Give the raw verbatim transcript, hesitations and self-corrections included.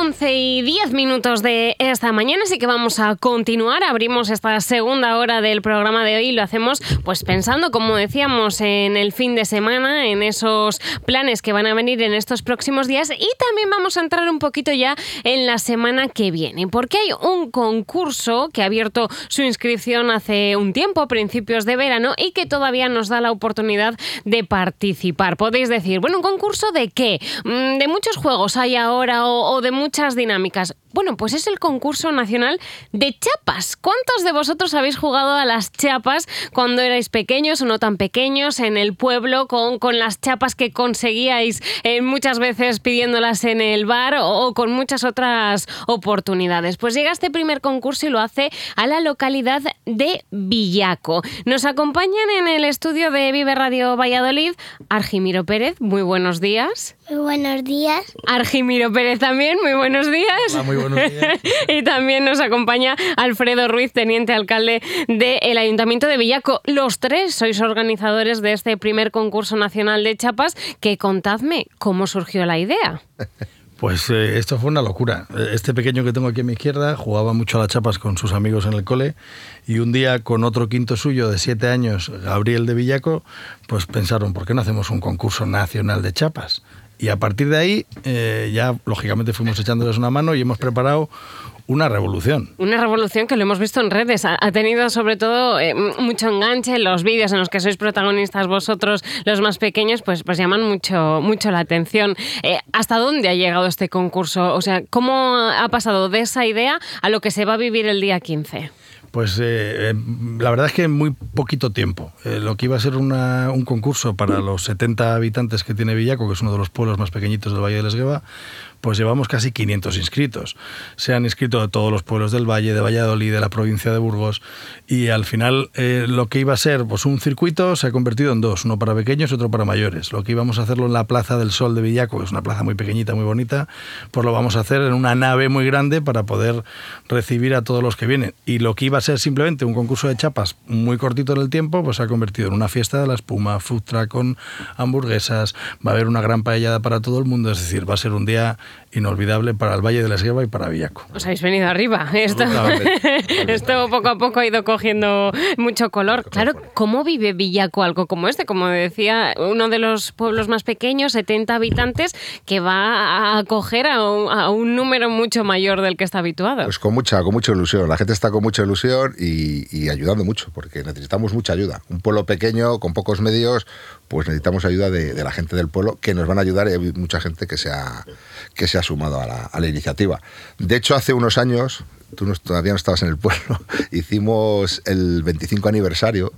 once y diez minutos de esta mañana, así que vamos a continuar. Abrimos esta segunda hora del programa de hoy y lo hacemos pues pensando, como decíamos, en el fin de semana, en esos planes que van a venir en estos próximos días, y también vamos a entrar un poquito ya en la semana que viene, porque hay un concurso que ha abierto su inscripción hace un tiempo, a principios de verano, y que todavía nos da la oportunidad de participar. Podéis decir, bueno, ¿un concurso de qué? ¿De muchos juegos hay ahora o, o de muchas dinámicas? Bueno, pues es el concurso nacional de chapas. ¿Cuántos de vosotros habéis jugado a las chapas cuando erais pequeños o no tan pequeños en el pueblo, con, con las chapas que conseguíais eh, muchas veces pidiéndolas en el bar o, o con muchas otras oportunidades? Pues llega este primer concurso y lo hace a la localidad de Villaco. Nos acompañan en el estudio de Vive Radio Valladolid Argimiro Pérez, muy buenos días. Muy buenos días. Argimiro Pérez también, muy buenos días. Hola, muy buenos días. Y también nos acompaña Alfredo Ruiz, teniente alcalde del Ayuntamiento de Villaco. Los tres sois organizadores de este primer concurso nacional de chapas, que contadme cómo surgió la idea. Pues eh, esto fue una locura. Este pequeño que tengo aquí a mi izquierda jugaba mucho a las chapas con sus amigos en el cole, y un día con otro quinto suyo de siete años, Gabriel de Villaco, pues pensaron, ¿por qué no hacemos un concurso nacional de chapas? Y a partir de ahí eh, ya lógicamente fuimos echándoles una mano y hemos preparado una revolución. Una revolución que lo hemos visto en redes. Ha, ha tenido sobre todo eh, mucho enganche. Los vídeos en los que sois protagonistas vosotros, los más pequeños, pues, pues llaman mucho, mucho la atención. Eh, ¿Hasta dónde ha llegado este concurso? O sea, ¿cómo ha pasado de esa idea a lo que se va a vivir el día quince? Pues eh, la verdad es que en muy poquito tiempo. Eh, lo que iba a ser una, un concurso para los setenta habitantes que tiene Villaco, que es uno de los pueblos más pequeñitos del Valle del Esgueva, pues llevamos casi quinientos inscritos. Se han inscrito de todos los pueblos del Valle, de Valladolid, de la provincia de Burgos, y al final eh, lo que iba a ser pues un circuito se ha convertido en dos, uno para pequeños y otro para mayores. Lo que íbamos a hacerlo en la Plaza del Sol de Villaco, que es una plaza muy pequeñita, muy bonita, pues lo vamos a hacer en una nave muy grande para poder recibir a todos los que vienen. Y lo que iba a ser simplemente un concurso de chapas muy cortito en el tiempo, pues se ha convertido en una fiesta de la espuma, food truck con hamburguesas, va a haber una gran paellada para todo el mundo, es decir, va a ser un día inolvidable para el Valle de la Esgueva y para Villaco. Os habéis venido arriba. Esto, esto poco a poco ha ido cogiendo mucho color. Claro, ¿cómo vive Villaco algo como este? Como decía, uno de los pueblos más pequeños, setenta habitantes, que va a acoger a un, a un número mucho mayor del que está habituado. Pues con mucha, con mucha ilusión. La gente está con mucha ilusión y, y ayudando mucho, porque necesitamos mucha ayuda. Un pueblo pequeño, con pocos medios, pues necesitamos ayuda de, de la gente del pueblo, que nos van a ayudar, y hay mucha gente que se ha, que se ha sumado a la, a la iniciativa. De hecho, hace unos años, tú no, todavía no estabas en el pueblo, hicimos el veinticinco aniversario